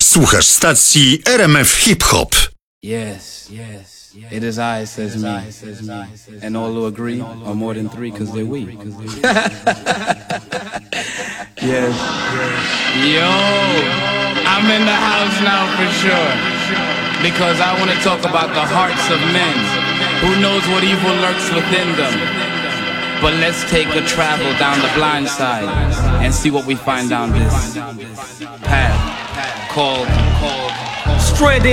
Słuchasz stacji RMF Hip Hop. Yes, it is I, says me, and all who agree are more than three because they're we. Yes. Yo, I'm in the house now for sure, because I want to talk about the hearts of men. Who knows what evil lurks within them? But let's take a travel down the blind side and see what we find down this path called Straight